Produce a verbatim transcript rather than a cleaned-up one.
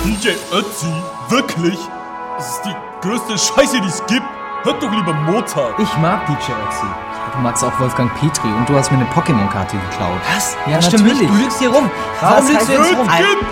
D J Ötzi? Wirklich? Das ist die größte Scheiße, die es gibt. Hört doch lieber Mozart. Ich mag D J Ötzi. Ja, du magst auch Wolfgang Petri und du hast mir eine Pokémon-Karte geklaut. Was? Ja, das stimmt natürlich. nicht. Du lügst hier rum. Warum Was lügst du heißt jetzt rum? Vergib